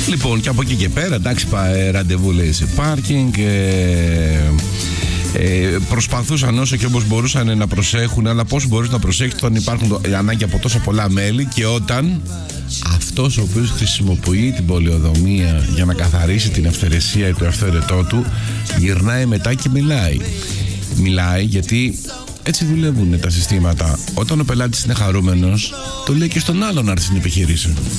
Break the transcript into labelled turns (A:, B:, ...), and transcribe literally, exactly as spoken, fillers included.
A: Λοιπόν, και από εκεί και πέρα, εντάξει, ραντεβού λέει σε πάρκινγκ. Ε, ε, προσπαθούσαν όσο και όπως μπορούσαν να προσέχουν, αλλά πώς μπορείς να προσέχεις όταν υπάρχουν ανάγκη από τόσα πολλά μέλη και όταν αυτός ο οποίος χρησιμοποιεί την πολεοδομία για να καθαρίσει την ευθερεσία ή το ευθέρετό του γυρνάει μετά και μιλάει. Μιλάει γιατί έτσι δουλεύουν τα συστήματα. Όταν ο πελάτης είναι χαρούμενος, το λέει και στον άλλον να έρθει στην επιχείρηση.